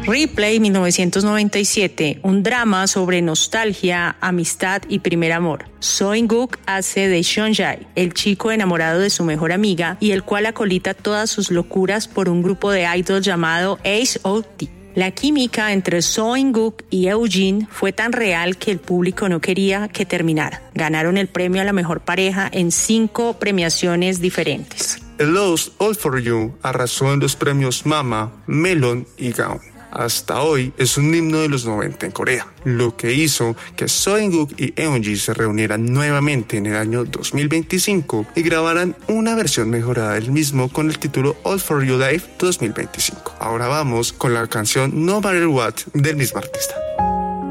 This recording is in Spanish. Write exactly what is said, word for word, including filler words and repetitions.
Replay mil novecientos noventa y siete, un drama sobre nostalgia, amistad y primer amor. So In-guk hace de Seon-jae, el chico enamorado de su mejor amiga y el cual acolita todas sus locuras por un grupo de idols llamado H O T. La química entre So In-guk y Eugene fue tan real que el público no quería que terminara. Ganaron el premio a la mejor pareja en cinco premiaciones diferentes. El Lost All For You arrasó en los premios Mama, Melon y Gaon. Hasta hoy es un himno de los noventa en Corea, lo que hizo que So In-guk y Eunji se reunieran nuevamente en el año dos mil veinticinco y grabaran una versión mejorada del mismo con el título All For You Live dos mil veinticinco. Ahora vamos con la canción No Matter What del mismo artista.